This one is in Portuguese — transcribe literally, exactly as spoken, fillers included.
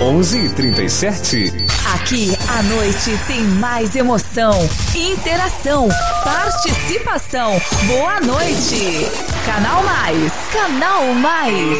onze e trinta e sete. Aqui a noite tem mais emoção, interação, participação. Boa noite. Canal Mais. Canal Mais.